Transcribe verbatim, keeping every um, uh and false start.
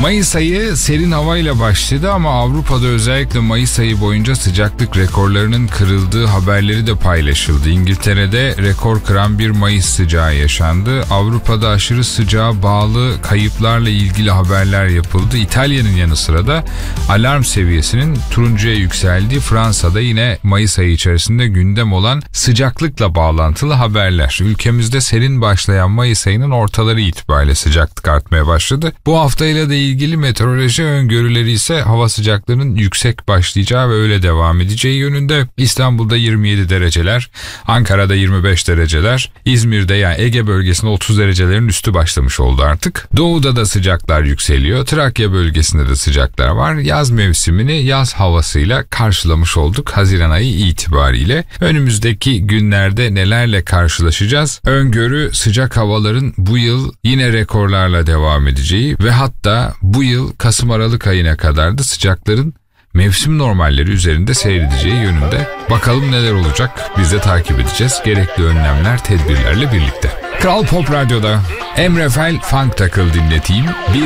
Mayıs ayı serin havayla başladı ama Avrupa'da özellikle Mayıs ayı boyunca sıcaklık rekorlarının kırıldığı haberleri de paylaşıldı. İngiltere'de rekor kıran bir Mayıs sıcağı yaşandı. Avrupa'da aşırı sıcağa bağlı kayıplarla ilgili haberler yapıldı. İtalya'nın yanı sıra da alarm seviyesinin turuncuya yükseldiği, Fransa'da yine Mayıs ayı içerisinde gündem olan sıcaklıkla bağlantılı haberler. Ülkemizde serin başlayan Mayıs ayının ortaları itibariyle sıcaklık artmaya başladı. Bu haftayla da ilgili meteoroloji öngörüleri ise hava sıcaklığının yüksek başlayacağı ve öyle devam edeceği yönünde. İstanbul'da yirmi yedi dereceler, Ankara'da yirmi beş dereceler, İzmir'de yani Ege bölgesinde otuz derecelerin üstü başlamış oldu artık. Doğuda da sıcaklar yükseliyor. Trakya bölgesinde de sıcaklar var. Yaz mevsimini yaz havasıyla karşılamış olduk Haziran ayı itibariyle. Önümüzdeki günlerde nelerle karşılaşacağız? Öngörü sıcak havaların bu yıl yine rekorlarla devam edeceği ve hatta bu yıl Kasım-Aralık ayına kadar da sıcakların mevsim normalleri üzerinde seyredeceği yönünde. Bakalım neler olacak, biz de takip edeceğiz. Gerekli önlemler, tedbirlerle birlikte. Kral Pop Radyo'da Emre Fel Funk Takıl dinleteyim. Bir